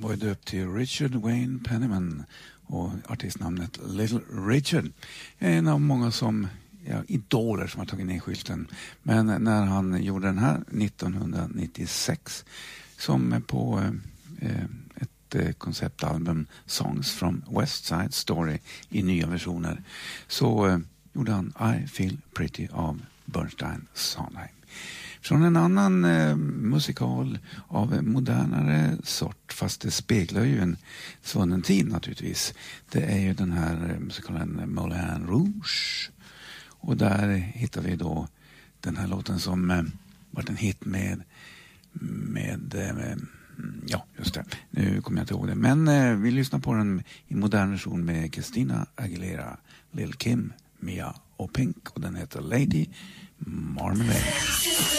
var ju döpt till Richard Wayne Penniman och artistnamnet Little Richard. En av många idoler som har tagit ner skylten. Men när han gjorde den här 1996 som på ett konceptalbum Songs from West Side Story i nya versioner, så gjorde han I Feel Pretty av Bernstein Sondheim. Från en annan musikal av modernare sort, fast det speglar ju en svunnen tid naturligtvis. Det är ju den här musikalen Moulin Rouge. Och där hittar vi då den här låten som varit en hit med ja, just det. Nu kommer jag inte ihåg det. Men vi lyssnar på den i modern version med Christina Aguilera, Lil Kim, Mia och Pink. Och den heter Lady Marmalade.